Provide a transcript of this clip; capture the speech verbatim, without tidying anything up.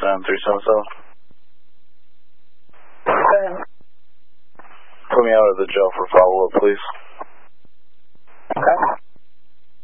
seven three seven seven. Okay. Put me out of the jail for follow-up, please. Okay.